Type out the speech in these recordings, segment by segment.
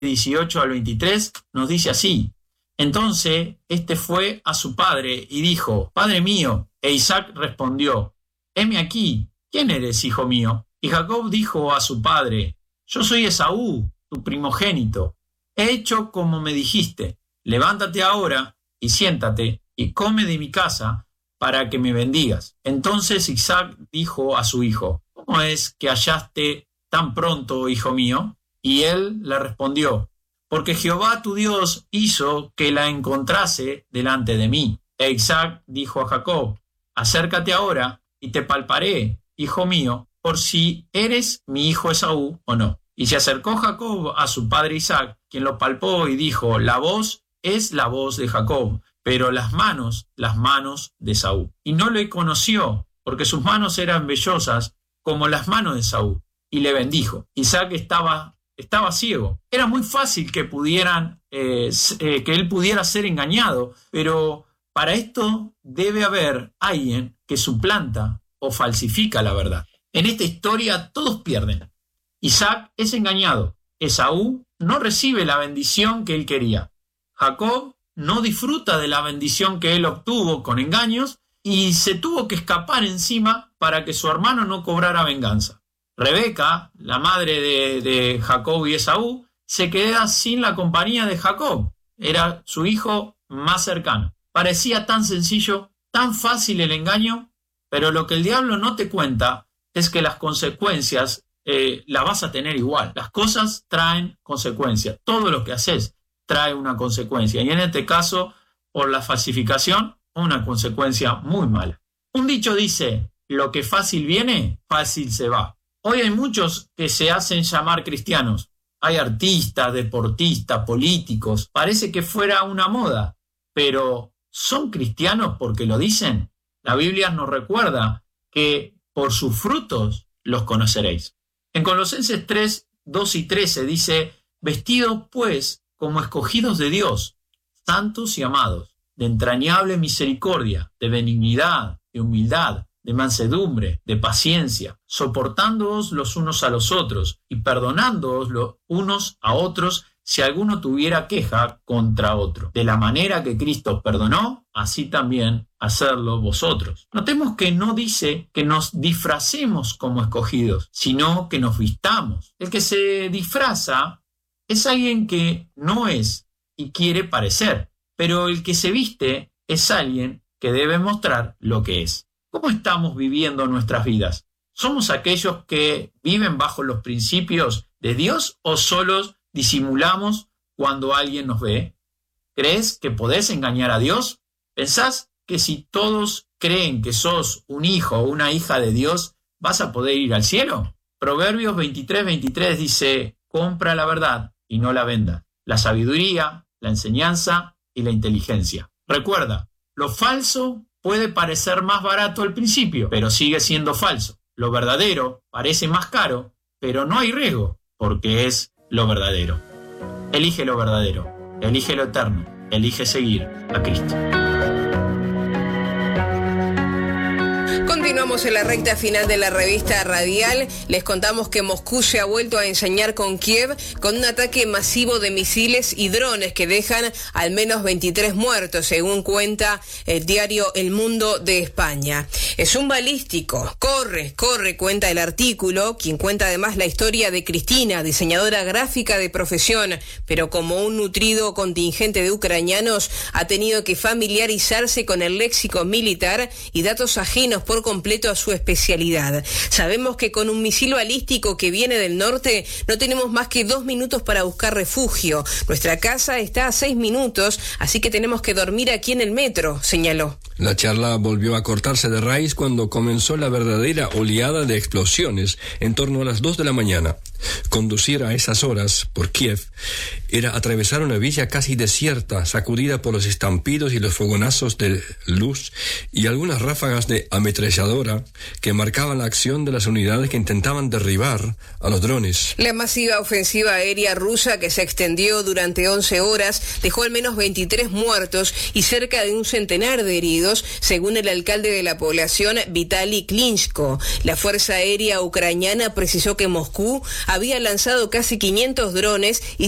18 al 23 nos dice así: entonces este fue a su padre y dijo: Padre mío. E Isaac respondió: heme aquí, ¿quién eres, hijo mío? Y Jacob dijo a su padre: yo soy Esaú, tu primogénito. He hecho como me dijiste. Levántate ahora y siéntate y come de mi casa para que me bendigas. Entonces Isaac dijo a su hijo: ¿cómo es que hallaste tan pronto, hijo mío? Y él le respondió: porque Jehová tu Dios hizo que la encontrase delante de mí. E Isaac dijo a Jacob: acércate ahora y te palparé, hijo mío, por si eres mi hijo Esaú o no. Y se acercó Jacob a su padre Isaac, quien lo palpó y dijo: la voz es la voz de Jacob, pero las manos de Esaú. Y no le conoció, porque sus manos eran vellosas como las manos de Esaú, y le bendijo. Isaac estaba ciego. Era muy fácil que él pudiera ser engañado, pero para esto debe haber alguien que suplanta o falsifica la verdad. En esta historia todos pierden. Isaac es engañado. Esaú no recibe la bendición que él quería. Jacob no disfruta de la bendición que él obtuvo con engaños y se tuvo que escapar encima para que su hermano no cobrara venganza. Rebeca, la madre de Jacob y Esaú, se queda sin la compañía de Jacob. Era su hijo más cercano. Parecía tan sencillo, tan fácil el engaño, pero lo que el diablo no te cuenta es que las consecuencias las vas a tener igual. Las cosas traen consecuencias. Todo lo que haces trae una consecuencia. Y en este caso, por la falsificación, una consecuencia muy mala. Un dicho dice: lo que fácil viene, fácil se va. Hoy hay muchos que se hacen llamar cristianos. Hay artistas, deportistas, políticos. Parece que fuera una moda, pero ¿son cristianos porque lo dicen? La Biblia nos recuerda que por sus frutos los conoceréis. En Colosenses 3, 2 y 13 dice: vestidos pues como escogidos de Dios, santos y amados, de entrañable misericordia, de benignidad, de humildad, de mansedumbre, de paciencia, soportándoos los unos a los otros y perdonándoos los unos a otros si alguno tuviera queja contra otro. De la manera que Cristo perdonó, así también hacerlo vosotros. Notemos que no dice que nos disfracemos como escogidos, sino que nos vistamos. El que se disfraza es alguien que no es y quiere parecer, pero el que se viste es alguien que debe mostrar lo que es. ¿Cómo estamos viviendo nuestras vidas? ¿Somos aquellos que viven bajo los principios de Dios o solos disimulamos cuando alguien nos ve? ¿Crees que podés engañar a Dios? ¿Pensás que si todos creen que sos un hijo o una hija de Dios, vas a poder ir al cielo? Proverbios 23:23 dice: compra la verdad y no la vendas, la sabiduría, la enseñanza y la inteligencia. Recuerda, lo falso puede parecer más barato al principio, pero sigue siendo falso. Lo verdadero parece más caro, pero no hay riesgo, porque es lo verdadero. Elige lo verdadero, elige lo eterno, elige seguir a Cristo. Continuamos en la recta final de la revista radial. Les contamos que Moscú se ha vuelto a ensañar con Kiev con un ataque masivo de misiles y drones que dejan al menos 23 muertos, según cuenta el diario El Mundo de España. Es un balístico. Corre, cuenta el artículo, quien cuenta además la historia de Cristina, diseñadora gráfica de profesión, pero como un nutrido contingente de ucranianos ha tenido que familiarizarse con el léxico militar y datos ajenos por completo a su especialidad. Sabemos que con un misil balístico que viene del norte no tenemos más que 2 minutos para buscar refugio. Nuestra casa está a 6 minutos, así que tenemos que dormir aquí en el metro, señaló. La charla volvió a cortarse de raíz cuando comenzó la verdadera oleada de explosiones en torno a las 2 de la mañana. Conducir a esas horas por Kiev era atravesar una villa casi desierta, sacudida por los estampidos y los fogonazos de luz y algunas ráfagas de ametralladora que marcaban la acción de las unidades que intentaban derribar a los drones. La masiva ofensiva aérea rusa, que se extendió durante 11 horas, dejó al menos 23 muertos y cerca de un centenar de heridos, según el alcalde de la población, Vitaly Klitschko. La Fuerza Aérea Ucraniana precisó que Moscú había lanzado casi 500 drones y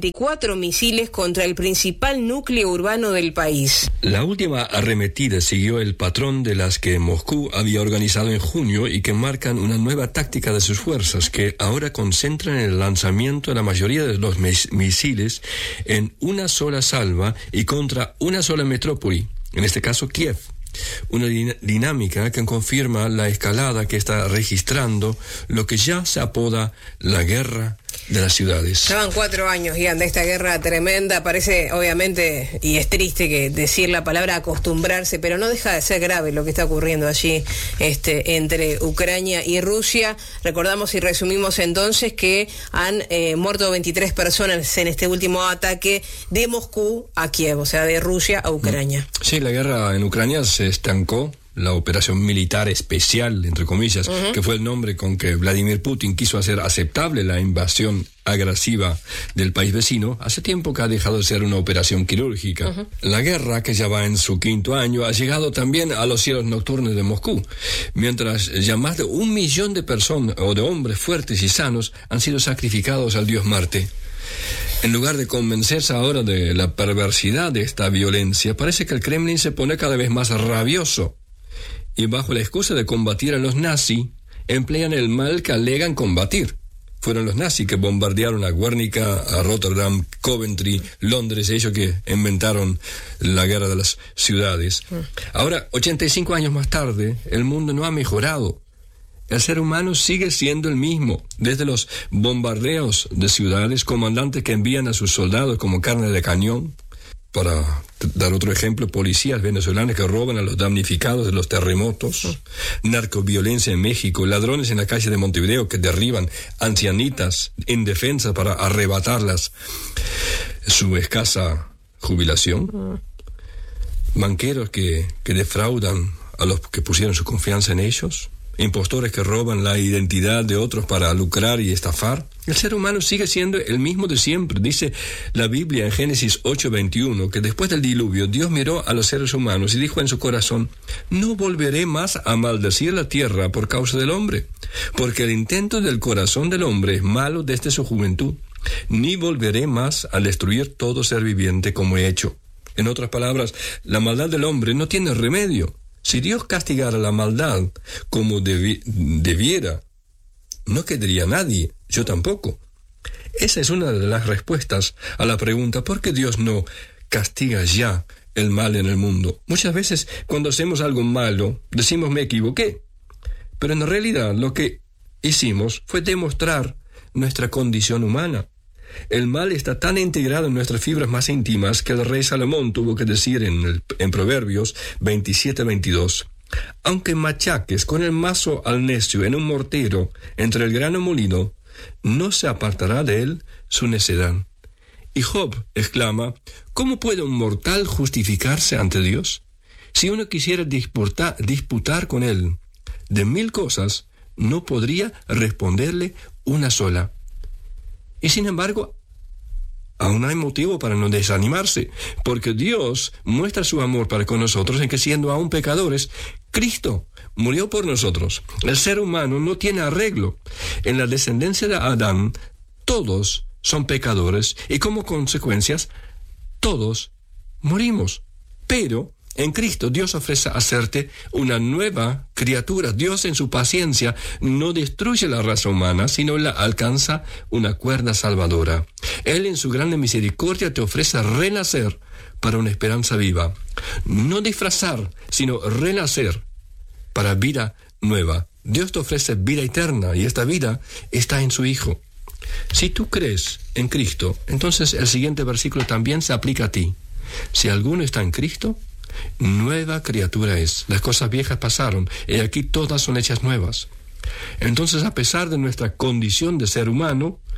74 misiles contra el principal núcleo urbano del país. La última arremetida siguió el patrón de las que Moscú había organizado en junio y que marcan una nueva táctica de sus fuerzas, que ahora concentran el lanzamiento de la mayoría de los misiles en una sola salva y contra una sola metrópoli, en este caso Kiev. Una dinámica que confirma la escalada que está registrando lo que ya se apoda la guerra de las ciudades. Llevan 4 años, Ian, de esta guerra tremenda. Parece, obviamente, y es triste que decir la palabra acostumbrarse, pero no deja de ser grave lo que está ocurriendo allí entre Ucrania y Rusia. Recordamos y resumimos entonces que han muerto 23 personas en este último ataque de Moscú a Kiev, o sea, de Rusia a Ucrania. Sí, la guerra en Ucrania se estancó. La operación militar especial, entre comillas, que fue el nombre con que Vladimir Putin quiso hacer aceptable la invasión agresiva del país vecino, hace tiempo que ha dejado de ser una operación quirúrgica. La guerra, que ya va en su 5º año, ha llegado también a los cielos nocturnos de Moscú, mientras ya más de 1 millón de personas o de hombres fuertes y sanos han sido sacrificados al dios Marte. En lugar de convencerse ahora de la perversidad de esta violencia, parece que el Kremlin se pone cada vez más rabioso. Y bajo la excusa de combatir a los nazis, emplean el mal que alegan combatir. Fueron los nazis que bombardearon a Guernica, a Rotterdam, Coventry, Londres, ellos que inventaron la guerra de las ciudades. Ahora, 85 años más tarde, el mundo no ha mejorado. El ser humano sigue siendo el mismo. Desde los bombardeos de ciudades, comandantes que envían a sus soldados como carne de cañón, para dar otro ejemplo, policías venezolanos que roban a los damnificados de los terremotos, narcoviolencia en México, ladrones en la calle de Montevideo que derriban ancianitas indefensas para arrebatarlas su escasa jubilación, banqueros que defraudan a los que pusieron su confianza en ellos, impostores que roban la identidad de otros para lucrar y estafar. El ser humano sigue siendo el mismo de siempre. Dice la Biblia en Génesis 8:21 que después del diluvio Dios miró a los seres humanos y dijo en su corazón: no volveré más a maldecir la tierra por causa del hombre, porque el intento del corazón del hombre es malo desde su juventud, ni volveré más a destruir todo ser viviente como he hecho. En otras palabras, la maldad del hombre no tiene remedio. Si Dios castigara la maldad como debiera, no quedaría nadie, yo tampoco. Esa es una de las respuestas a la pregunta ¿por qué Dios no castiga ya el mal en el mundo? Muchas veces cuando hacemos algo malo decimos me equivoqué, pero en realidad lo que hicimos fue demostrar nuestra condición humana. El mal está tan integrado en nuestras fibras más íntimas que el rey Salomón tuvo que decir en Proverbios 27:22: aunque machaques con el mazo al necio en un mortero entre el grano molido, no se apartará de él su necedad. Y Job exclama: ¿cómo puede un mortal justificarse ante Dios? Si uno quisiera disputar con él de 1000 cosas, no podría responderle una sola. Y sin embargo, aún hay motivo para no desanimarse, porque Dios muestra su amor para con nosotros en que, siendo aún pecadores, Cristo murió por nosotros. El ser humano no tiene arreglo. En la descendencia de Adán, todos son pecadores y como consecuencias, todos morimos. Pero en Cristo Dios ofrece hacerte una nueva criatura. Dios en su paciencia no destruye la raza humana, sino la alcanza una cuerda salvadora. Él en su grande misericordia te ofrece renacer para una esperanza viva. No disfrazar, sino renacer para vida nueva. Dios te ofrece vida eterna y esta vida está en su Hijo. Si tú crees en Cristo, entonces el siguiente versículo también se aplica a ti. Si alguno está en Cristo, nueva criatura es. Las cosas viejas pasaron y aquí todas son hechas nuevas. Entonces, a pesar de nuestra condición de ser humano,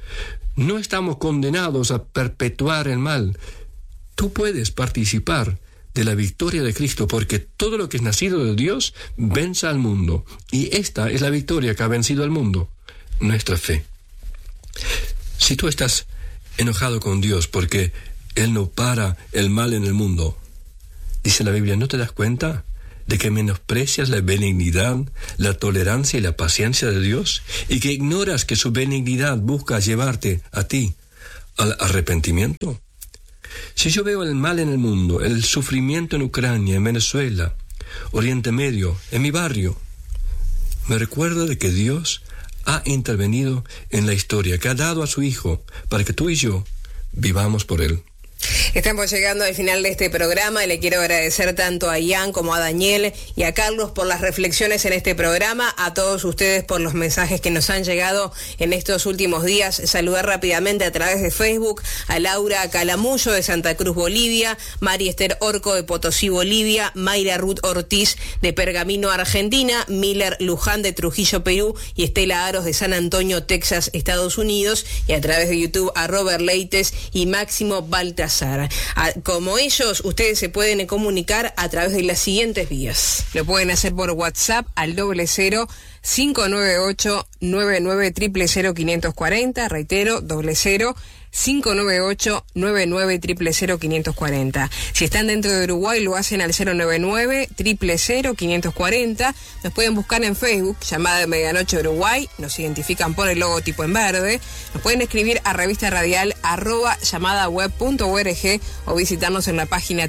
No estamos condenados a perpetuar el mal. Tú puedes participar de la victoria de Cristo, porque todo lo que es nacido de Dios vence al mundo. Y esta es la victoria que ha vencido al mundo, nuestra fe. Si tú estás enojado con Dios porque Él no para el mal en el mundo, dice la Biblia, ¿no te das cuenta de que menosprecias la benignidad, la tolerancia y la paciencia de Dios? Y que ignoras que su benignidad busca llevarte a ti al arrepentimiento. Si yo veo el mal en el mundo, el sufrimiento en Ucrania, en Venezuela, Oriente Medio, en mi barrio, me recuerda de que Dios ha intervenido en la historia, que ha dado a su Hijo para que tú y yo vivamos por Él. Estamos llegando al final de este programa y le quiero agradecer tanto a Ian como a Daniel y a Carlos por las reflexiones en este programa, a todos ustedes por los mensajes que nos han llegado en estos últimos días. Saludar rápidamente a través de Facebook a Laura Calamullo de Santa Cruz, Bolivia, María Esther Orco de Potosí, Bolivia, Mayra Ruth Ortiz de Pergamino, Argentina, Miller Luján de Trujillo, Perú y Estela Aros de San Antonio, Texas, Estados Unidos, y a través de YouTube a Robert Leites y Máximo Baltasar. Como ellos, ustedes se pueden comunicar a través de las siguientes vías. Lo pueden hacer por WhatsApp al 00 598 99 000 540, reitero, 00 598 99 000 540. Si están dentro de Uruguay, lo hacen al 099 000 540. Nos pueden buscar en Facebook, Llamada de Medianoche Uruguay, nos identifican por el logotipo en verde. Nos pueden escribir a revista radial @llamadaweb.org o visitarnos en la página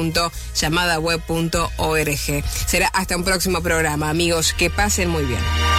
www.llamadaweb.org. Será hasta un próximo programa, amigos, que pasen muy bien.